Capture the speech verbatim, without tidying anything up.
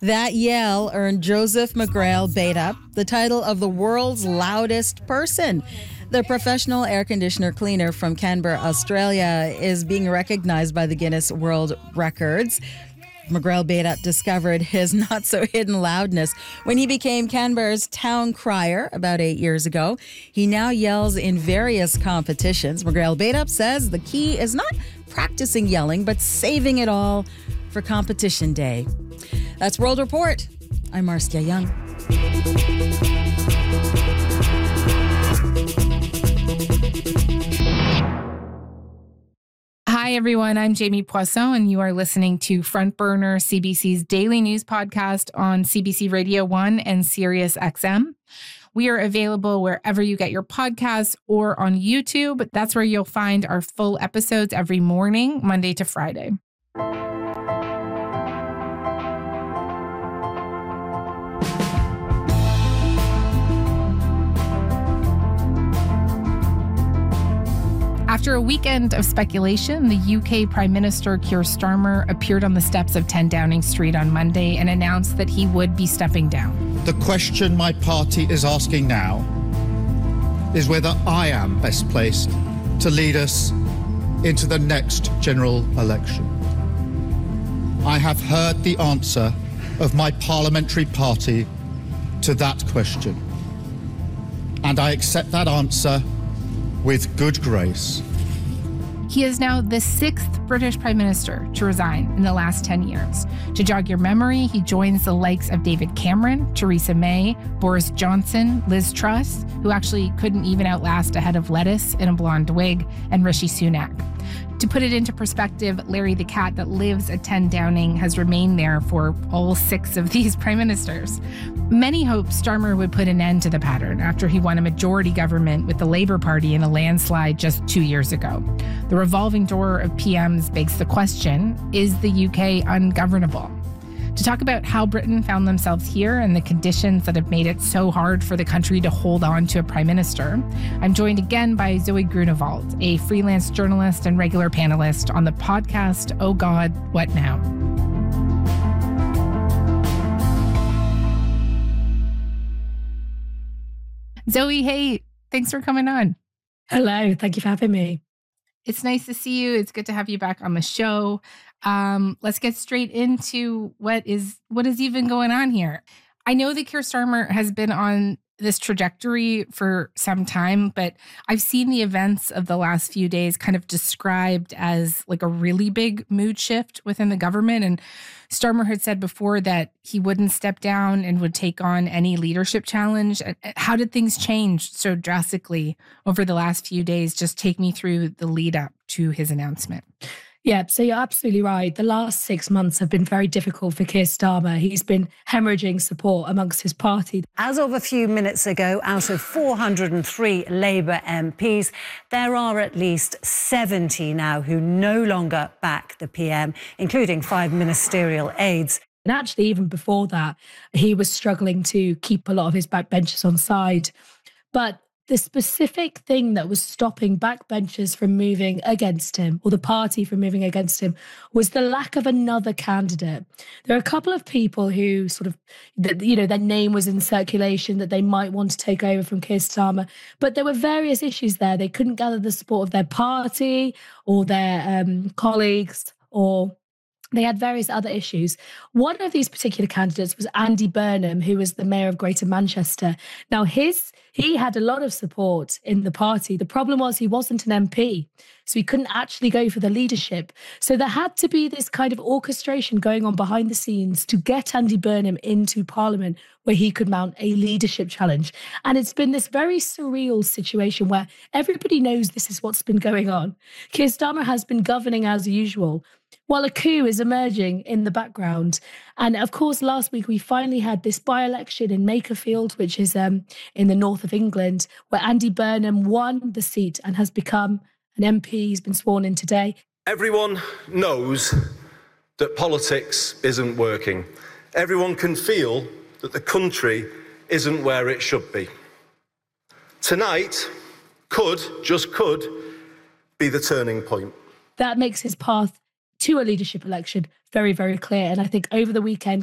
That yell earned Joseph McGrail Baidup the title of the world's loudest person. The professional air conditioner cleaner from Canberra, Australia, is being recognized by the Guinness World Records. McGrail Baidup discovered his not-so-hidden loudness when he became Canberra's town crier about eight years ago. He now yells in various competitions. McGrail Baidup says the key is not practicing yelling, but saving it all for competition day. That's World Report. I'm Marcia Young. Hi, everyone. I'm Jamie Poisson, and you are listening to Front Burner, C B C's daily news podcast on C B C Radio one and Sirius X M. We are available wherever you get your podcasts or on YouTube. That's where you'll find our full episodes every morning, Monday to Friday. After a weekend of speculation, the U K Prime Minister Keir Starmer appeared on the steps of ten Downing Street on Monday and announced that he would be stepping down. The question my party is asking now is whether I am best placed to lead us into the next general election. I have heard the answer of my parliamentary party to that question, and I accept that answer with good grace. He is now the sixth British Prime Minister to resign in the last ten years. To jog your memory, he joins the likes of David Cameron, Theresa May, Boris Johnson, Liz Truss, who actually couldn't even outlast a head of lettuce in a blonde wig, and Rishi Sunak. To put it into perspective, Larry the cat that lives at ten Downing has remained there for all six of these prime ministers. Many hoped Starmer would put an end to the pattern after he won a majority government with the Labour Party in a landslide just two years ago. The revolving door of P Ms begs the question, is the U K ungovernable? To talk about how Britain found themselves here and the conditions that have made it so hard for the country to hold on to a prime minister, I'm joined again by Zoe Grunewald, a freelance journalist and regular panelist on the podcast, Oh God, What Now? Zoe, hey, thanks for coming on. Hello, thank you for having me. It's nice to see you. It's good to have you back on the show. Um, let's get straight into what is what is even going on here. I know that Keir Starmer has been on this trajectory for some time, but I've seen the events of the last few days kind of described as like a really big mood shift within the government. And Starmer had said before that he wouldn't step down and would take on any leadership challenge. How did things change so drastically over the last few days? Just take me through the lead up to his announcement. Yeah, so you're absolutely right. The last six months have been very difficult for Keir Starmer. He's been hemorrhaging support amongst his party. As of a few minutes ago, out of four hundred three Labour M Ps, there are at least seventy now who no longer back the P M, including five ministerial aides. And actually, even before that, he was struggling to keep a lot of his backbenchers on side. But the specific thing that was stopping backbenchers from moving against him, or the party from moving against him, was the lack of another candidate. There are a couple of people who sort of, you know, their name was in circulation that they might want to take over from Keir Starmer, but there were various issues there. They couldn't gather the support of their party or their um, colleagues, or they had various other issues. One of these particular candidates was Andy Burnham, who was the mayor of Greater Manchester. Now, his he had a lot of support in the party. The problem was he wasn't an M P, so he couldn't actually go for the leadership. So there had to be this kind of orchestration going on behind the scenes to get Andy Burnham into Parliament where he could mount a leadership challenge. And it's been this very surreal situation where everybody knows this is what's been going on. Keir Starmer has been governing as usual, while a coup is emerging in the background. And of course, last week we finally had this by-election in Makerfield, which is um, in the north of England, where Andy Burnham won the seat and has become an M P. He's been sworn in today. Everyone knows that politics isn't working. Everyone can feel that the country isn't where it should be. Tonight could, just could, be the turning point. That makes his path to a leadership election very, very clear. And I think over the weekend,